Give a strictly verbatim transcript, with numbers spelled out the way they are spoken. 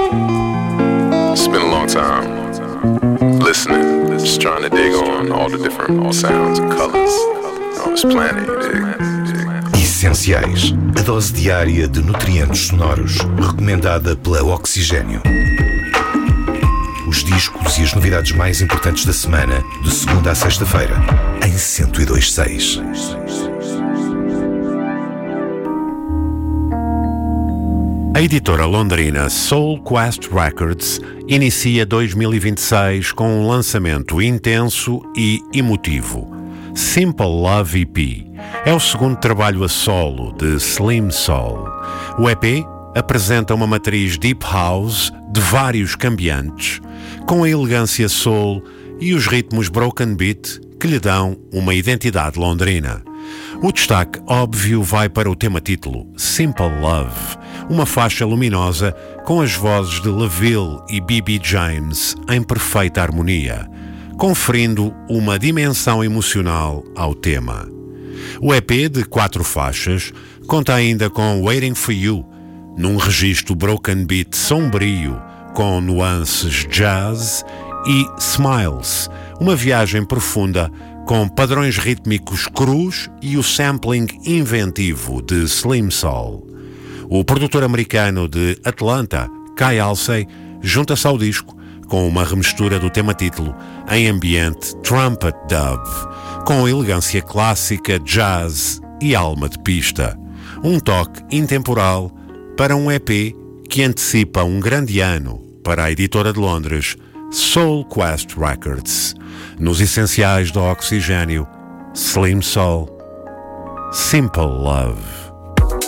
It's been a long time listening, just trying to dig on all the different sounds and colors on this planet, you dig? Essenciais, a dose diária de nutrientes sonoros, recomendada pela Oxigênio. Os discos e as novidades mais importantes da semana, de segunda a sexta-feira, em cento e dois ponto seis. A editora londrina Soul Quest Records inicia dois mil e vinte e seis com um lançamento intenso e emotivo. Simple Love E P é o segundo trabalho a solo de Slim Soul. O E P apresenta uma matriz deep house de vários cambiantes, com a elegância soul e os ritmos broken beat que lhe dão uma identidade londrina. O destaque óbvio vai para o tema título, Simple Love, uma faixa luminosa com as vozes de LaVille e B B James em perfeita harmonia, conferindo uma dimensão emocional ao tema. O E P, de quatro faixas, conta ainda com Waiting for You, num registro broken beat sombrio, com nuances jazz, e Smiles, uma viagem profunda com padrões rítmicos crus e o sampling inventivo de Slim Soul. O produtor americano de Atlanta, Kai Alcey, junta-se ao disco com uma remistura do tema título em ambiente trumpet dub, com elegância clássica, jazz e alma de pista. Um toque intemporal para um E P que antecipa um grande ano para a editora de Londres, Soul Quest Records. Nos essenciais do Oxigênio, Slim Soul, Simple Love.